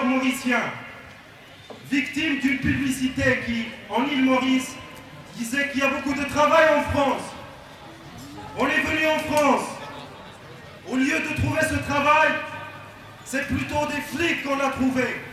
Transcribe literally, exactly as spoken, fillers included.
nord-mauricien, victime d'une publicité qui, en île Maurice, disait qu'il y a beaucoup de travail en France. On est venu en France. Au lieu de trouver ce travail, c'est plutôt des flics qu'on a trouvé.